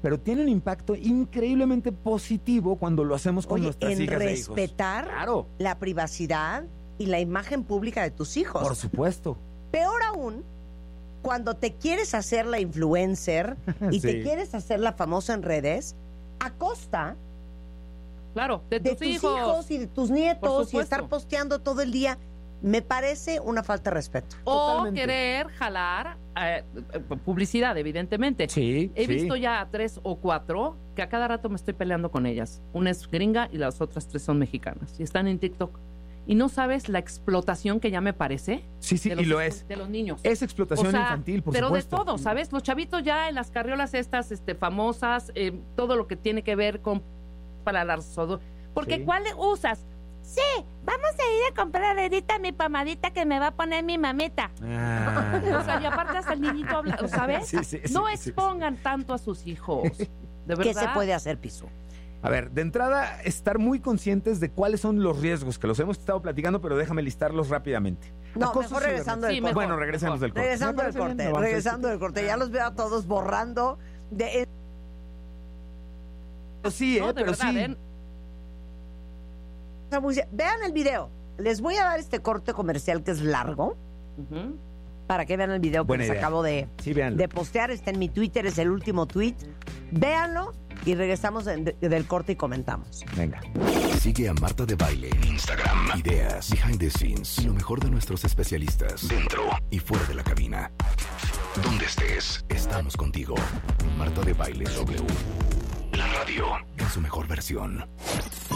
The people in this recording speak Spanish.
pero tiene un impacto increíblemente positivo cuando lo hacemos con nuestras hijas e hijos. Respetar la privacidad y la imagen pública de tus hijos. Por supuesto. Peor aún, cuando te quieres hacer la influencer y te quieres hacer la famosa en redes, a costa de tus hijos y de tus nietos y estar posteando todo el día, me parece una falta de respeto. O Totalmente. querer jalar publicidad, evidentemente. He visto ya 3 o 4 que a cada rato me estoy peleando con ellas. Una es gringa y las otras 3 son mexicanas. Y están en TikTok. Y no sabes la explotación que ya me parece. Sí, y lo es. De los niños. Es explotación infantil, por supuesto. Pero de todo, ¿sabes? Los chavitos ya en las carriolas estas famosas, todo lo que tiene que ver con para la porque ¿cuál usas? Sí, vamos a ir a comprar ahorita mi pomadita que me va a poner mi mamita. O sea, y aparte hasta el niñito habla, ¿sabes? No expongan tanto a sus hijos. De verdad. ¿Qué se puede hacer, Piso? A ver, de entrada, estar muy conscientes de cuáles son los riesgos, que los hemos estado platicando, pero déjame listarlos rápidamente. No, mejor regresando del corte. Bueno, regresamos del corte. Regresando del corte. Ya los veo a todos borrando de... Sí, pero verdad, sí. Vean el video. Les voy a dar este corte comercial que es largo. Para que vean el video que les acabo de postear. Está en mi Twitter, es el último tweet. Véanlo y regresamos del corte y comentamos. Venga. Sigue a Marta de Baile en Instagram. Ideas, behind the scenes y lo mejor de nuestros especialistas dentro y fuera de la cabina. Donde estés, estamos contigo. Marta de Baile W. La radio en su mejor versión.